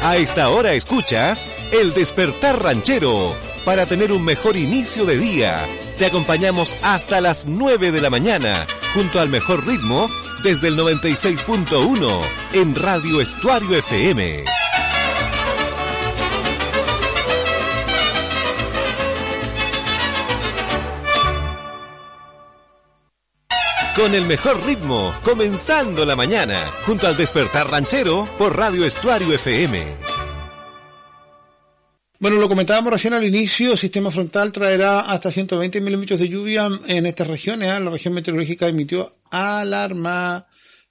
A esta hora escuchas El Despertar Ranchero. Para tener un mejor inicio de día, te acompañamos hasta las 9 de la mañana, junto al mejor ritmo, desde el 96.1 en Radio Estuario FM. Con el mejor ritmo, comenzando la mañana, junto al Despertar Ranchero por Radio Estuario FM. Bueno, lo comentábamos recién al inicio, el sistema frontal traerá hasta 120 milímetros de lluvia en estas regiones. La región meteorológica emitió alarma,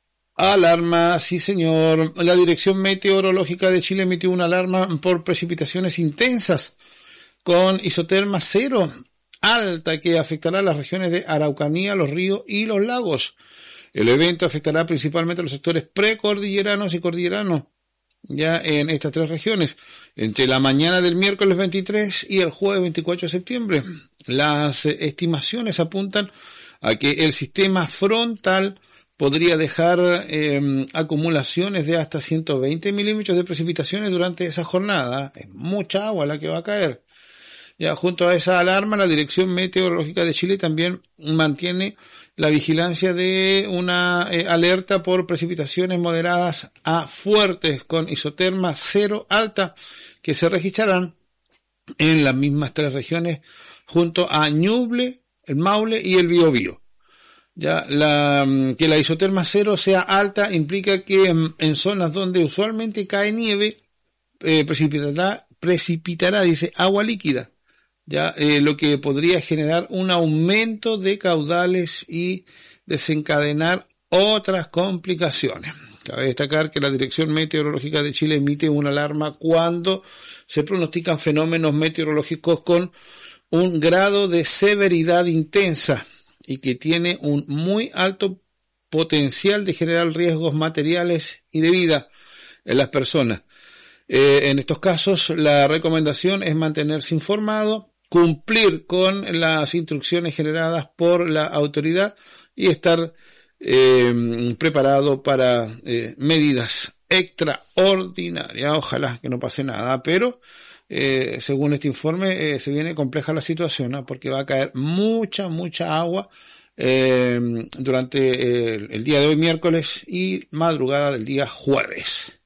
sí señor. La Dirección Meteorológica de Chile emitió una alarma por precipitaciones intensas con isoterma cero alta que afectará a las regiones de Araucanía, los ríos y los lagos. El evento afectará principalmente a los sectores precordilleranos y cordilleranos, ya en estas tres regiones, entre la mañana del miércoles 23 y el jueves 24 de septiembre. Las estimaciones apuntan a que el sistema frontal podría dejar acumulaciones de hasta 120 milímetros de precipitaciones durante esa jornada. Es mucha agua la que va a caer. Ya junto a esa alarma, la Dirección Meteorológica de Chile también mantiene la vigilancia de una alerta por precipitaciones moderadas a fuertes con isoterma cero alta que se registrarán en las mismas tres regiones junto a Ñuble, el Maule y el Biobío. Ya que la isoterma cero sea alta implica que en zonas donde usualmente cae nieve precipitará, dice, agua líquida. Ya lo que podría generar un aumento de caudales y desencadenar otras complicaciones. Cabe destacar que la Dirección Meteorológica de Chile emite una alarma cuando se pronostican fenómenos meteorológicos con un grado de severidad intensa y que tiene un muy alto potencial de generar riesgos materiales y de vida en las personas. En estos casos, la recomendación es mantenerse informado, cumplir con las instrucciones generadas por la autoridad y estar preparado para medidas extraordinarias. Ojalá que no pase nada, pero según este informe se viene compleja la situación, ¿no? Porque va a caer mucha agua durante el día de hoy miércoles y madrugada del día jueves.